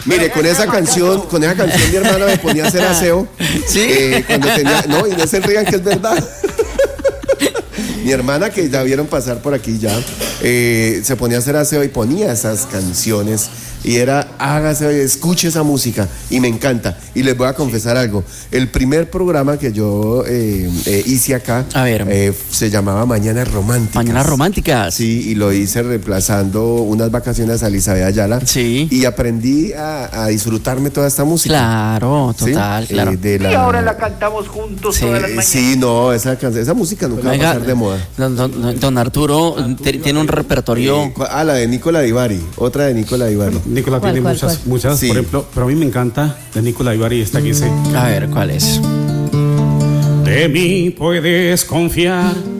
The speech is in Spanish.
Mire, con esa canción mi hermana me ponía a hacer aseo. ¿Sí? Cuando tenía, no, y no se rían que es verdad. Mi hermana, que ya vieron pasar por aquí ya, se ponía a hacer aseo y ponía esas canciones. Y era, hágase, escuche esa música. Y me encanta. Y les voy a confesar algo. El primer programa que yo hice acá, a ver, se llamaba Mañanas Románticas. Mañanas Románticas. Sí, y lo hice reemplazando unas vacaciones a Elizabeth Ayala. Sí. Y aprendí a disfrutarme toda esta música. Claro, total, ¿sí? claro. Y ahora la cantamos juntos Sí, todas las mañanas. Sí, no, esa música nunca va a pasar de moda. Don Arturo tiene un repertorio. La de Nicola Divari, otra de Nicola Divari. Nicola tiene muchas, Sí. por ejemplo, pero a mí me encanta de Nicola Divari esta que dice: A ver, ¿cuál es? de mí puedes confiar,